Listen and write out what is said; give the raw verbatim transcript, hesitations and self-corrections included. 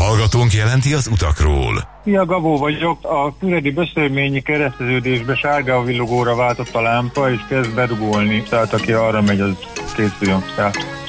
Hallgatónk jelenti az utakról. Szia, Gabó vagyok. A Füredi Böszörményi kereszteződésbe sárga villogóra váltott a lámpa, és kezd bedugolni. Tehát aki arra megy, az készüljön fel.